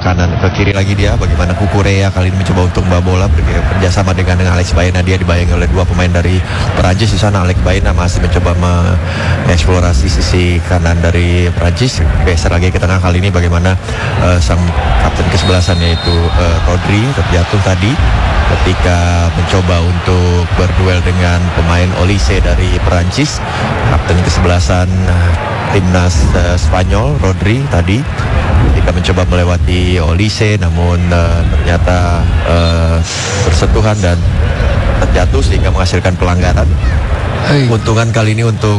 kanan ke kiri lagi dia. Bagaimana Kukurea kali ini mencoba untuk membawa bola bekerjasama dengan Alex Baena. Dia dibayangi oleh dua pemain dari Perancis di sana. Alex Baena masih mencoba mengeksplorasi sisi kanan dari Perancis. Geser lagi ke tengah kali ini bagaimana sang kapten kesebelasan yaitu Rodri terjatuh tadi ketika mencoba untuk berduel dengan pemain Olise dari Perancis. Kapten kesebelasan timnas Spanyol Rodri tadi ketika mencoba melewati Olise, namun ternyata bersentuhan dan terjatuh sehingga menghasilkan pelanggaran. Keuntungan kali ini untuk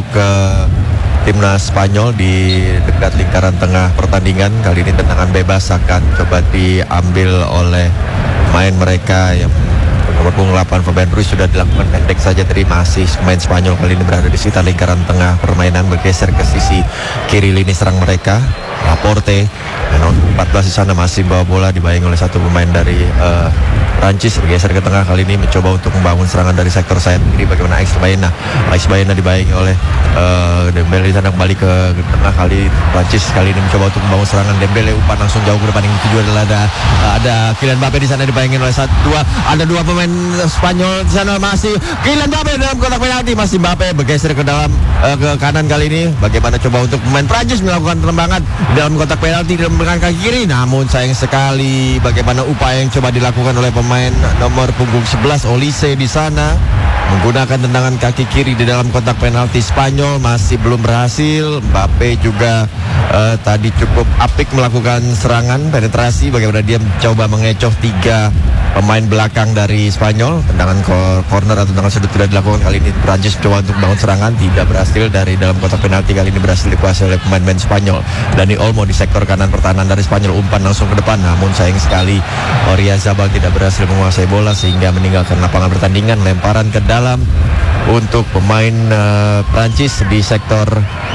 timnas Spanyol di dekat lingkaran tengah pertandingan. Kali ini tendangan bebas akan coba diambil oleh main mereka yang nomor punggung 8 Fabian Ruiz. Sudah dilakukan pendek saja tadi. Masih pemain Spanyol kali ini berada di sekitar lingkaran tengah permainan, bergeser ke sisi kiri lini serang mereka. Laporte nomor 14 di sana masih bawa bola dibayangi oleh satu pemain dari Prancis, bergeser ke tengah kali ini mencoba untuk membangun serangan dari sektor sayap kiri. Bagaimana Alex Baena dibayangi oleh Dembele di sana, kembali ke tengah kali Prancis kali ini mencoba untuk membangun serangan. Dembele umpan langsung jauh ke depan. Yang tujuan adalah ada Kylian Mbappe di sana dibayangi oleh ada dua pemain Spanyol di sana. Masih Kylian Mbappe dalam kotak penalti. Masih Mbappe bergeser ke dalam ke kanan kali ini. Bagaimana coba untuk pemain Prancis melakukan terembangan dalam kotak penalti dengan kaki kiri, namun sayang sekali bagaimana upaya yang coba dilakukan oleh pemain nomor punggung 11 Olise di sana menggunakan tendangan kaki kiri di dalam kotak penalti Spanyol, masih belum berhasil. Mbappe juga tadi cukup apik melakukan serangan penetrasi. Bagaimana dia mencoba mengecoh tiga pemain belakang dari Spanyol. Tendangan corner atau tendangan sudut tidak dilakukan kali ini. Prancis coba untuk bangun serangan, tidak berhasil. Dari dalam kotak penalti kali ini berhasil dikuasai oleh pemain Spanyol. Dani Olmo di sektor kanan pertahanan dari Spanyol, umpan langsung ke depan, namun sayang sekali Oyarzabal tidak berhasil menguasai bola sehingga meninggalkan lapangan pertandingan. Lemparan ke dalam untuk pemain Prancis di sektor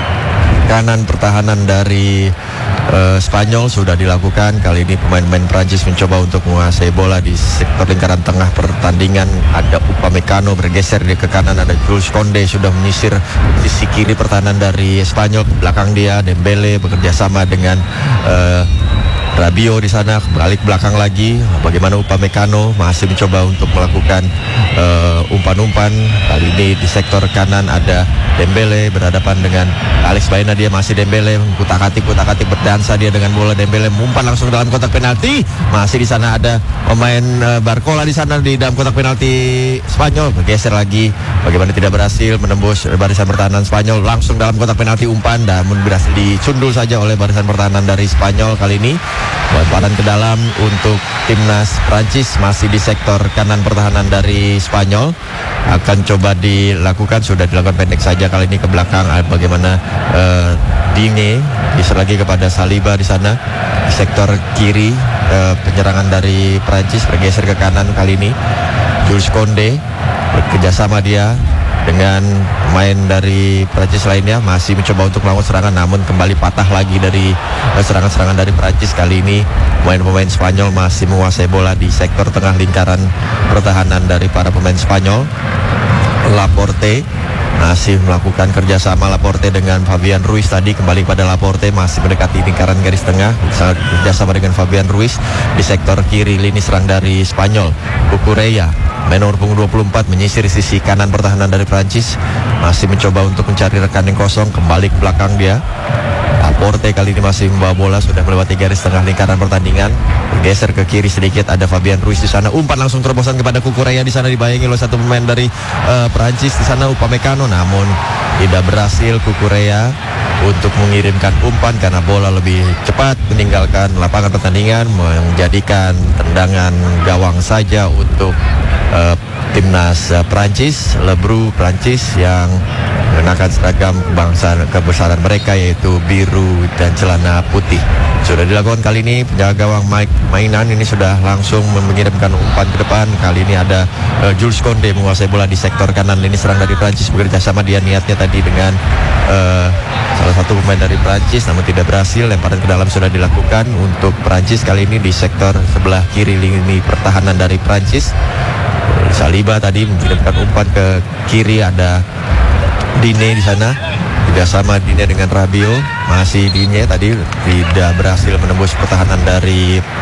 kanan pertahanan dari Spanyol sudah dilakukan. Kali ini pemain-pemain Prancis mencoba untuk menguasai bola di sektor lingkaran tengah pertandingan. Ada Upamecano bergeser ke kanan, ada Jules Koundé sudah menyisir sisi kiri pertahanan dari Spanyol. Belakang dia Dembele bekerja sama dengan Rabiot di sana, balik belakang lagi. Bagaimana Upamecano masih mencoba untuk melakukan umpan-umpan. Kali ini di sektor kanan ada Dembele berhadapan dengan Alex Baena. Dia masih Dembele kutak-atik berdansa dia dengan bola. Dembele umpan langsung dalam kotak penalti. Masih di sana ada pemain Barcola di sana di dalam kotak penalti Spanyol, bergeser lagi. Bagaimana tidak berhasil menembus barisan pertahanan Spanyol, langsung dalam kotak penalti umpan, namun berhasil dicundul saja oleh barisan pertahanan dari Spanyol. Kali ini lemparan ke dalam untuk timnas Prancis, masih di sektor kanan pertahanan dari Spanyol. Akan coba dilakukan, sudah dilakukan pendek saja kali ini ke belakang. Bagaimana Digne geser lagi kepada Saliba di sana di sektor kiri. Penyerangan dari Prancis bergeser ke kanan kali ini. Jules Koundé bekerjasama dia dengan pemain dari Prancis lainnya, masih mencoba untuk melakukan serangan, namun kembali patah lagi dari serangan-serangan dari Prancis. Kali ini pemain-pemain Spanyol masih menguasai bola di sektor tengah lingkaran pertahanan dari para pemain Spanyol. Laporte masih melakukan kerjasama Laporte dengan Fabian Ruiz. Tadi kembali pada Laporte, masih mendekati lingkaran garis tengah, sangat kerjasama dengan Fabian Ruiz di sektor kiri lini serang dari Spanyol. Kukurea nomor punggung 24 menyisir sisi kanan pertahanan dari Prancis, masih mencoba untuk mencari rekan yang kosong. Kembali ke belakang dia Laporte kali ini masih membawa bola, sudah melewati garis tengah lingkaran pertandingan. Bergeser ke kiri sedikit, ada Fabian Ruiz di sana. Umpan langsung terobosan kepada Kukurea di sana, dibayangi oleh satu pemain dari Prancis di sana, Upamecano, namun tidak berhasil Kukurea untuk mengirimkan umpan karena bola lebih cepat meninggalkan lapangan pertandingan, menjadikan tendangan gawang saja untuk timnas Prancis. Lebru Prancis yang mengenakan seragam kebesaran mereka yaitu biru dan celana putih. Sudah dilakukan kali ini, penjaga gawang mainan ini sudah langsung mengirimkan umpan ke depan. Kali ini ada Jules Koundé menguasai bola di sektor kanan lini serang dari Prancis, bekerja sama dia niatnya tadi dengan salah satu pemain dari Prancis, namun tidak berhasil. Lemparan ke dalam sudah dilakukan untuk Prancis kali ini di sektor sebelah kiri lini pertahanan dari Prancis. Saliba tadi mengirimkan umpan ke kiri, ada Digne di sana, tidak sama Digne dengan Rabiot. Masih Digne tadi tidak berhasil menembus pertahanan dari